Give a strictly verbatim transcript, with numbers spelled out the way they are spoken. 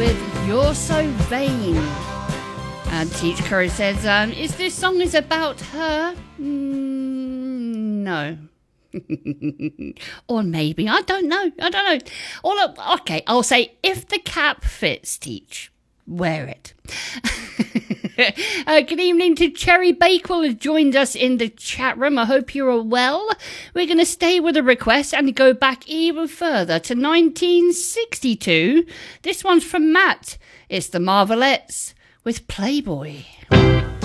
with You're So Vain. And Teach Curry says, um, is this song is about her? Mm, no. Or maybe. I don't know. I don't know. All of, okay, I'll say if the cap fits, Teach, wear it. uh, good evening to Cherry Bakewell, who joined us in the chat room. I hope you're well. We're going to stay with a request and go back even further to nineteen sixty-two. This one's from Matt. It's the Marvelettes with Playboy.